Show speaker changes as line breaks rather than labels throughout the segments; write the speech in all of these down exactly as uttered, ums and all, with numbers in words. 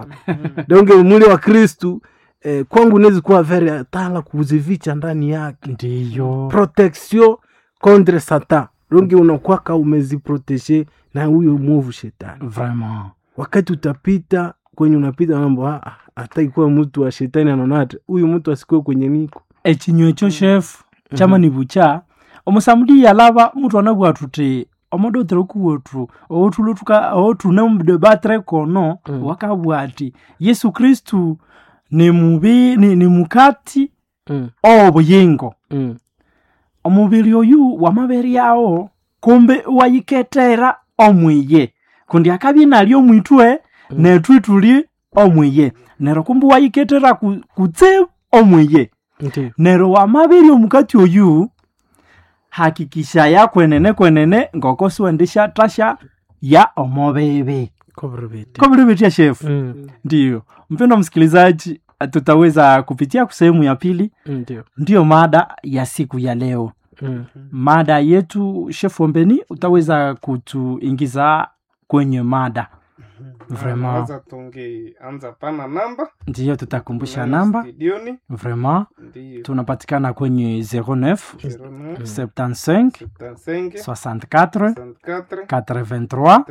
Donge mwili wa Kristu eh, kwangu nezi kuwa very tala kuzivicha ndani yake.
Ndiyo.
Protection contre Satan. Donge unakuwa ka umeziprotege na huyo mwovu shetani.
Vraiment.
Wakati utapita kwenye unapita mambo ah hata ikuwa mtu wa shetani anonate huyu mtu asikuwe kwenye niko.
Echinywe cho chef chama ni bucha. Omusamudi yalaba mtu anabwa tuti omodo troku wotru otulutuka otune mde batre kono mm. wakabwati Yesu Kristu ni mubi ni, ni mukati mm. obuyingo mm. omubiri oyu wamaberi yao kumbe wayiketera omwiye kundi akabi nalyo mwitwe mm. netwituli omwiye nero kumbe wayiketera kutse omwiye
okay.
Nero wamaberi omukati oyu hakikisha ya kwenene kwenene ngoko siwendesha tasha ya omobebe
Kobrobeti
kobrobeti ya chef
mm.
Ndiyo mpendo msikilizaji tutaweza kupitia kusehemu ya pili.
Ndiyo
Ndiyo mada ya siku ya leo mm. Mada yetu chef Ombeni utaweza kutuingiza kwenye mada
Vraiment. Anza tunge anza pana namba.
Ndiyo tutakumbusha namba.
Studioni.
Vraiment.
Ndiyo.
Tunapatikana kwenye zero neuf soixante-quinze soixante-quatre quatre-vingt-trois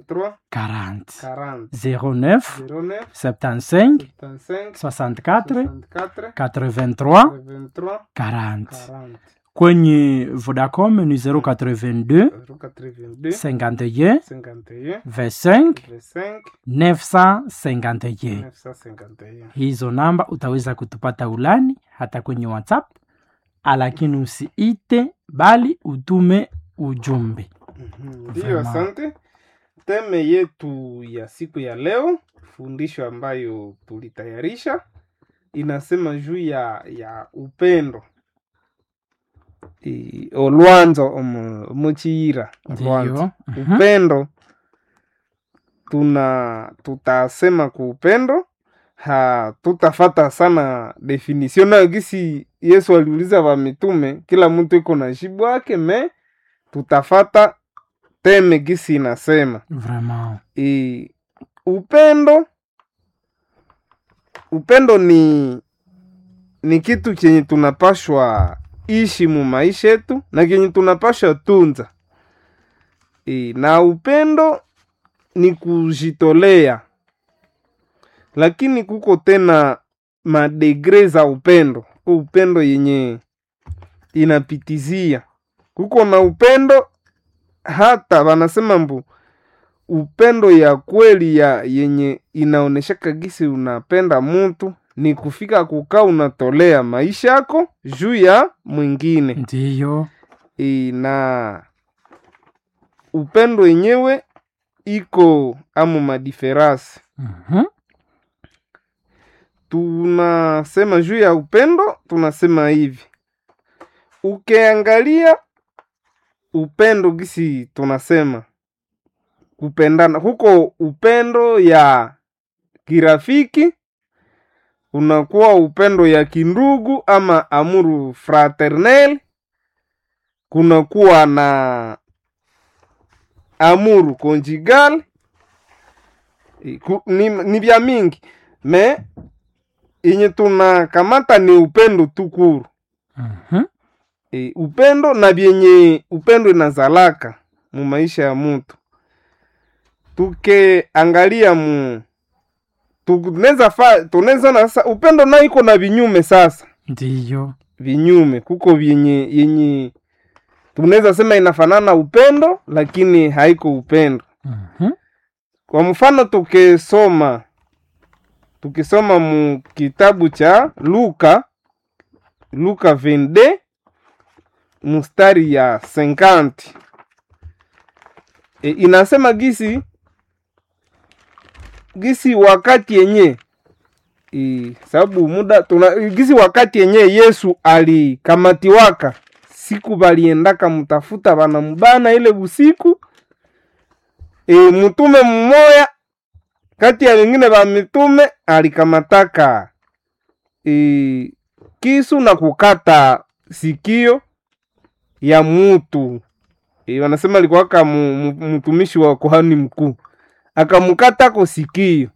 quarante zero neuf soixante-quinze soixante-quatre quatre-vingt-trois quarante. Kwenye Vodacom ni zero quatre-vingt-deux cinquante et un vingt-cinq neuf cent cinquante et un. Hizo namba utaweza kutupata ulani hata kwenye WhatsApp, lakini usiite bali utume ujumbe.
Ndiyo, asante. Teme yetu ya siku ya leo, fundisho ambayo tulitayarisha, inasema juu ya, ya upendo. I, olwanzo omuchira olwanzo upendo. Tuna tutasema ku upendo, ha tutafata sana definition na gisi Yesu aliuliza wa mitume, kila mtu iko na jibu yake, me tutafata teme gisi inasema.
Vraiment.
I, upendo upendo ni ni kitu chenye tunapashwa ishi mu maisha yetu na kenye tunapasha tunza. E, na upendo ni kujitolea, lakini kuko tena madegre za upendo. Upendo yenye inapitizia, kuko na upendo hata wanasema mbu upendo ya kweli ya yenye inaonesha kagisi unapenda mtu ni kufika kukaa unatolea maisha yako juu ya mwingine.
Ndiyo.
E, na upendo yenyewe iko amu madiferasi.
Mhm.
Tunasema juu ya upendo, tunasema hivi. Ukiangalia upendo gisi tunasema kupendana, huko upendo ya kirafiki, unakuwa upendo ya kindugu ama amuru fraternel, kunakuwa na amuru conjugal. Ni, ni vya mingi me inye tunakamata ni upendo tukuru.
Mhm.
E, upendo na vyenye upendo inazalaka mu maisha ya mtu. Tuke angalia mu tuneza fa tuneza na sasa upendo na iko na vinyume sasa.
Ndiyo.
Vinyume kuko vyenye yenye tunaweza sema inafanana upendo lakini haiko upendo.
Mhm.
Kwa mfano tukisoma tukisoma mu kitabu cha Luka Luka vingt-deux mustari ya cinquante. E, inasema gisi gisi wakati yenye e, sababu muda tuna gisi wakati yenye Yesu alikamatiwaka siku baliendaka mtafuta bana mbana ile usiku. E, mtume mmoya kati ya wengine ba mitume alikamataka e, kisu na kukata sikio ya mutu. E, wanasema alikuwa kama mtumishi wa kuhani mkuu. Akamukata ko sikio.